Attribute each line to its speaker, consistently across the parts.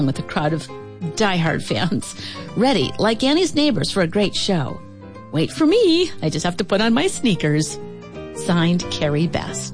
Speaker 1: with a crowd of diehard fans, ready, like Annie's neighbors, for a great show. Wait for me. I just have to put on my sneakers. Signed, Carrie Best.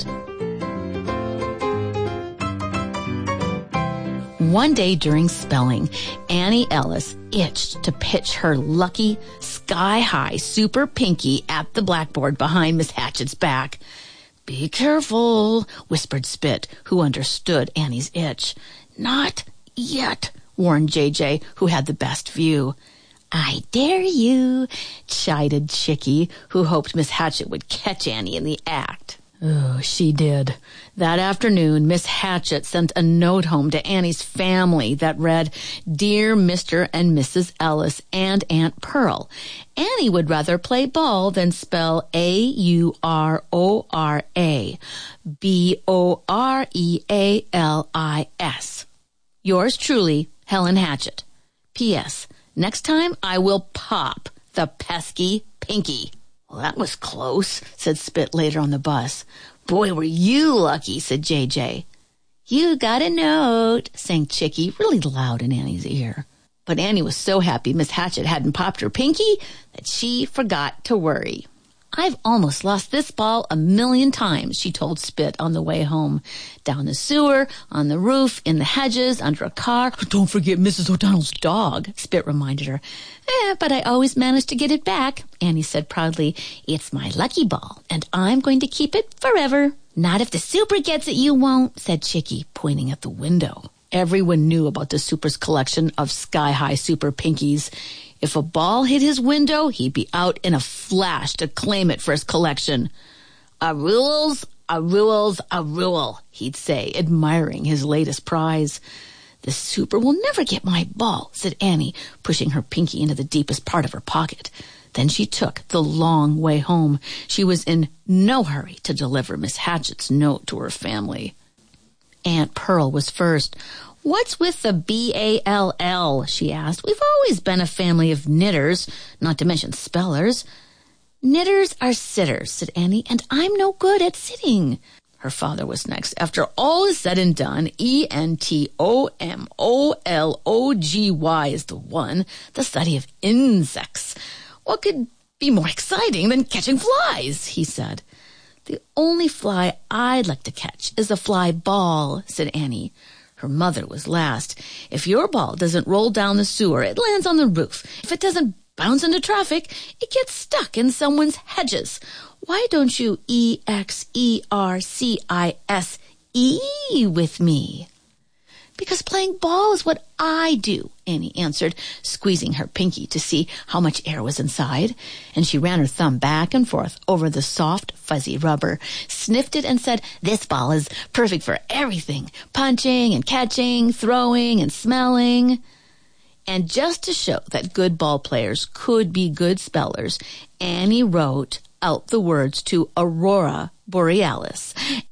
Speaker 1: One day during spelling, Annie Ellis itched to pitch her lucky, sky-high super pinky at the blackboard behind Miss Hatchett's back. "Be careful," whispered Spit, who understood Annie's itch. "Not yet," warned JJ, who had the best view. "I dare you," chided Chickie, who hoped Miss Hatchett would catch Annie in the act. Oh, she did. That afternoon, Miss Hatchett sent a note home to Annie's family that read, "Dear Mr. and Mrs. Ellis and Aunt Pearl, Annie would rather play ball than spell A-U-R-O-R-A, B-O-R-E-A-L-I-S. Yours truly, Helen Hatchett. P.S. Next time I will pop the pesky pinky." "Well, that was close," said Spit later on the bus. "Boy, were you lucky," said JJ. "You got a note," sang Chickie really loud in Annie's ear. But Annie was so happy Miss Hatchett hadn't popped her pinky that she forgot to worry. "I've almost lost this ball 1,000,000 times," she told Spit on the way home. "Down the sewer, on the roof, in the hedges, under a car." "Don't forget Mrs. O'Donnell's dog," Spit reminded her. But I always manage to get it back," Annie said proudly. "It's my lucky ball, and I'm going to keep it forever." "Not if the super gets it, you won't," said Chickie, pointing at the window. Everyone knew about the super's collection of sky-high super pinkies. If a ball hit his window, he'd be out in a flash to claim it for his collection. "A rules, a rules, a rule," he'd say, admiring his latest prize. "The super will never get my ball," said Annie, pushing her pinky into the deepest part of her pocket. Then she took the long way home. She was in no hurry to deliver Miss Hatchett's note to her family. Aunt Pearl was first. "What's with the B-A-L-L?" she asked. "We've always been a family of knitters, not to mention spellers." "Knitters are sitters," said Annie, "and I'm no good at sitting." Her father was next. "After all is said and done, E-N-T-O-M-O-L-O-G-Y is the one, the study of insects. What could be more exciting than catching flies?" he said. "The only fly I'd like to catch is a fly ball," said Annie. Her mother was last. "If your ball doesn't roll down the sewer, it lands on the roof. If it doesn't bounce into traffic, it gets stuck in someone's hedges. Why don't you E-X-E-R-C-I-S-E with me?" "Because playing ball is what I do," Annie answered, squeezing her pinky to see how much air was inside. And she ran her thumb back and forth over the soft, fuzzy rubber, sniffed it and said, "This ball is perfect for everything, punching and catching, throwing and smelling." And just to show that good ball players could be good spellers, Annie wrote out the words to Aurora Borealis,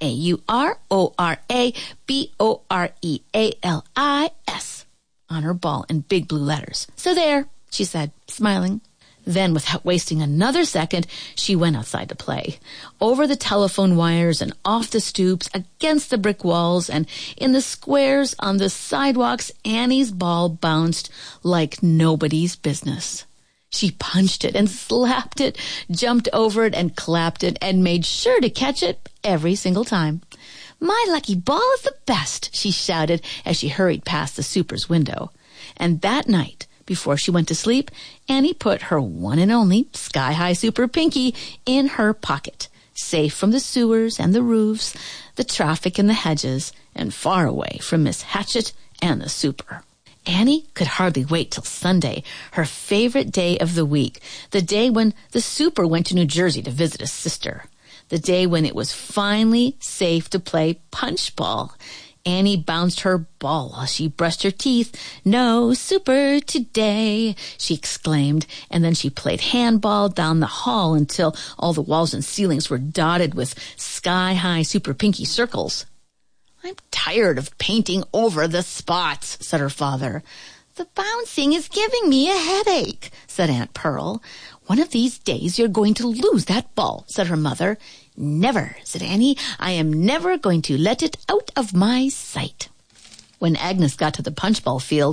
Speaker 1: A-U-R-O-R-A-B-O-R-E-A-L-I-S, on her ball in big blue letters. "So there," she said, smiling. Then, without wasting another second, she went outside to play. Over the telephone wires and off the stoops, against the brick walls, and in the squares on the sidewalks, Annie's ball bounced like nobody's business. She punched it and slapped it, jumped over it and clapped it, and made sure to catch it every single time. "My lucky ball is the best," she shouted as she hurried past the super's window. And that night, before she went to sleep, Annie put her one and only sky-high super pinky in her pocket, safe from the sewers and the roofs, the traffic and the hedges, and far away from Miss Hatchett and the super. Annie could hardly wait till Sunday, her favorite day of the week, the day when the super went to New Jersey to visit a sister, the day when it was finally safe to play punch ball. Annie bounced her ball while she brushed her teeth. "No super today," she exclaimed, and then she played handball down the hall until all the walls and ceilings were dotted with sky-high super pinky circles. "I'm tired of painting over the spots," said her father. "The bouncing is giving me a headache," said Aunt Pearl. "One of these days you're going to lose that ball," said her mother. "Never," said Annie. "I am never going to let it out of my sight." When Agnes got to the punchball field,